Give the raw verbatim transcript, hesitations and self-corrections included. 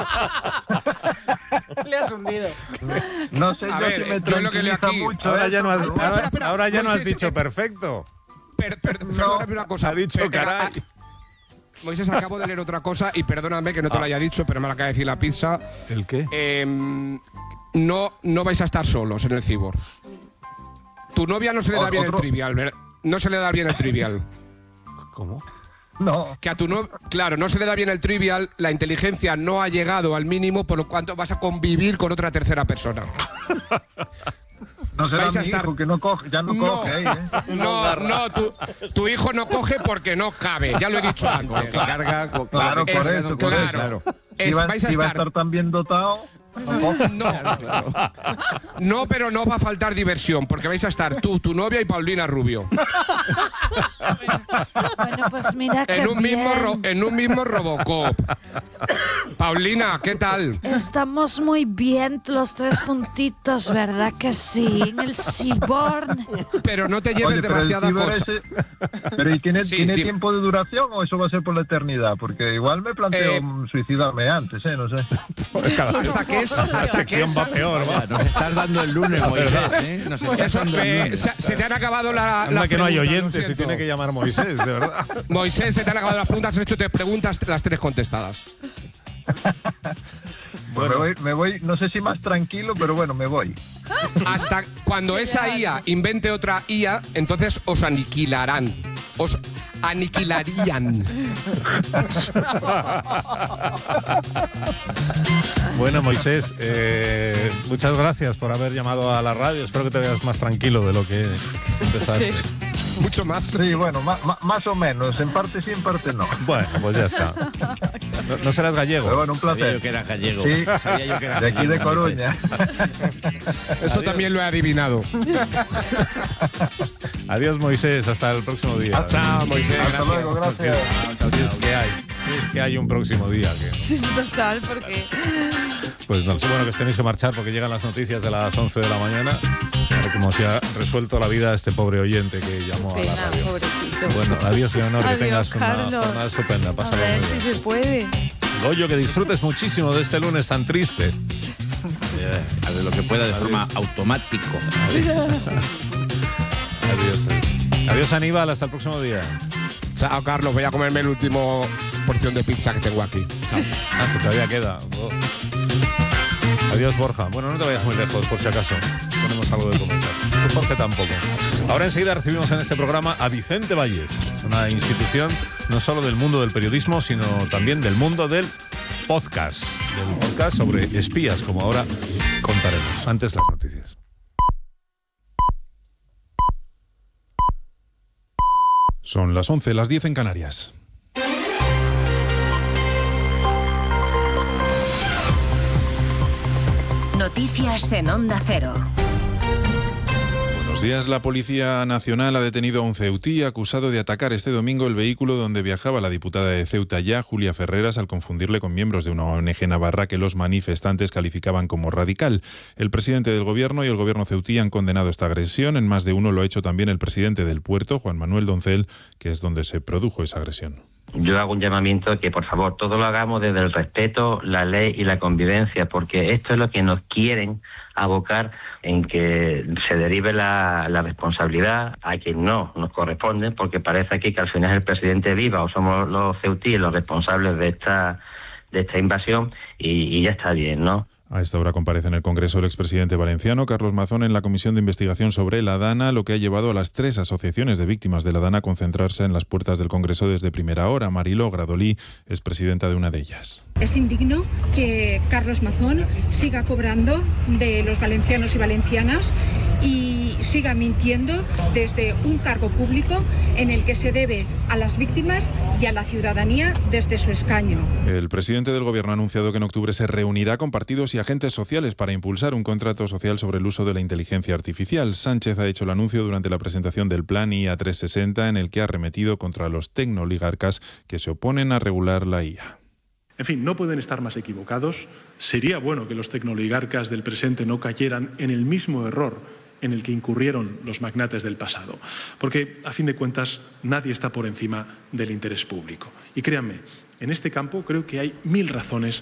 Le has hundido. No sé, A yo ver, si me yo lo que leo aquí- mucho Ahora eso, ya no has, Ay, espera, ahora, espera, espera. ahora ya no has Moisés, dicho eh, perfecto. Per- per- perdóname una cosa. Ha dicho Per- caray. ah, Moisés, acabo de leer otra cosa y perdóname que no te lo haya dicho, pero me lo acaba de decir la pizza. ¿El qué? Eh, no, no vais a estar solos en el Cibor. Tu novia no se le da bien el Otro- trivial, ¿verdad? No se le da bien el trivial. ¿Cómo? No, Que a tu novia, claro, no se le da bien el trivial, la inteligencia no ha llegado al mínimo, por lo cuanto vas a convivir con otra tercera persona. no será vais a mi estar- hijo que no coge, ya no, No, coge ahí, ¿eh? no, no, tu, tu hijo no coge porque no cabe, ya lo he dicho antes. Carga, con- Claro, con- por Es- eso, por claro. eso. Es- Si va, vais a si va a estar- estar tan bien dotado, no coge. No, no, pero no va a faltar diversión, porque vais a estar tú, tu novia y Paulina Rubio. Bueno, pues mira que En un mismo bien. ro- en un mismo Robocop. Paulina, ¿qué tal? Estamos muy bien los tres juntitos, ¿verdad que sí? En el Seaborn. Pero no te lleves Oye, pero el demasiada ciber cosa. ese- pero ¿y tiene, Sí, tiene dime. tiempo de duración o eso va a ser por la eternidad? Porque igual me planteo Eh, mm, suicidarme antes, ¿eh? No sé. Hasta que es, La hasta que sección es, va peor, va. Nos estás dando el lunes, Moisés, ¿eh? Nos estás eso, dando el eh, lunes. se, se te han acabado la, Anda las que no hay preguntas, lo oyentes y siento. tiene que llamar Moisés, de verdad. Moisés, se te han acabado las preguntas, has hecho tres preguntas, las tres contestadas. Pues me, voy, me voy, no sé si más tranquilo, pero bueno, me voy. Hasta cuando esa I A invente otra I A, entonces os aniquilarán. Os aniquilarían. Bueno, Moisés, eh, muchas gracias por haber llamado a la radio. Espero que te veas más tranquilo de lo que empezaste. Mucho más. Sí, bueno, ma- ma- más o menos. En parte sí, en parte no. Bueno, pues ya está. No, no serás gallego. Pero bueno, un Sabía placer. yo que era gallego. Sí, Sabía yo que era de aquí de gallego, Coruña. Eso también lo he adivinado. Adiós, Moisés. Hasta el próximo día. Chao, Moisés. Hasta gracias. luego, gracias. Si es que hay, si es que hay un próximo día. Que, Total, porque... pues no sé, bueno, que os tenéis que marchar porque llegan las noticias de las once de la mañana. A ver cómo se ha resuelto la vida a este pobre oyente que llamó a la Pena, radio. pobrecito. Bueno, adiós, Leonor, que Adiós, tengas una Carlos. jornada estupenda. A Pásalo ver muy si bien. se puede. Goyo, que disfrutes muchísimo de este lunes tan triste. Eh, Haz lo que pueda de forma automático. Adiós. eh. Adiós, Aníbal. Hasta el próximo día. Chao, Carlos. Voy a comerme el último porción de pizza que tengo aquí. Chao. Ah, que todavía queda. Oh. Adiós, Borja. Bueno, no te vayas muy lejos, por si acaso. Ponemos algo de comentar. Tú, Jorge, tampoco. Ahora enseguida recibimos en este programa a Vicente Valles. Es una institución no solo del mundo del periodismo, sino también del mundo del podcast. Del podcast sobre espías, como ahora contaremos. Antes las noticias. Son las once, las diez en Canarias. Noticias en Onda Cero. Buenos días. La Policía Nacional ha detenido a un ceutí acusado de atacar este domingo el vehículo donde viajaba la diputada de Ceuta Ya, Julia Ferreras, al confundirle con miembros de una O N G navarra que los manifestantes calificaban como radical. El presidente del gobierno y el gobierno ceutí han condenado esta agresión. En más de uno lo ha hecho también el presidente del puerto, Juan Manuel Doncel, que es donde se produjo esa agresión. Yo hago un llamamiento a que, por favor, todo lo hagamos desde el respeto, la ley y la convivencia, porque esto es lo que nos quieren abocar en que se derive la, la responsabilidad a quien no nos corresponde, porque parece aquí que al final es el presidente viva o somos los ceutíes los responsables de esta, de esta invasión y, y ya está bien, ¿no? A esta hora comparece en el Congreso el expresidente valenciano Carlos Mazón en la comisión de investigación sobre la Dana, lo que ha llevado a las tres asociaciones de víctimas de la Dana a concentrarse en las puertas del Congreso desde primera hora. Mariló Gradolí es presidenta de una de ellas. Es indigno que Carlos Mazón siga cobrando de los valencianos y valencianas y siga mintiendo desde un cargo público en el que se debe a las víctimas y a la ciudadanía desde su escaño. El presidente del Gobierno ha anunciado que en octubre se reunirá con partidos y agentes sociales para impulsar un contrato social sobre el uso de la inteligencia artificial. Sánchez ha hecho el anuncio durante la presentación del plan I A trescientos sesenta, en el que ha arremetido contra los tecnooligarcas que se oponen a regular la I A. En fin, no pueden estar más equivocados. Sería bueno que los tecnooligarcas del presente no cayeran en el mismo error en el que incurrieron los magnates del pasado. Porque, a fin de cuentas, nadie está por encima del interés público. Y créanme, en este campo creo que hay mil razones